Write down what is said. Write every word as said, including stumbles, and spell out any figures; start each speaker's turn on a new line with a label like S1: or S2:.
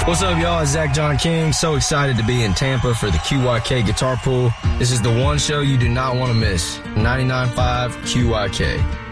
S1: What's up, y'all? It's Zach John King. So excited to be in Tampa for the Q Y K Guitar Pool. This is the one show you do not want to miss. ninety-nine point five Q Y K.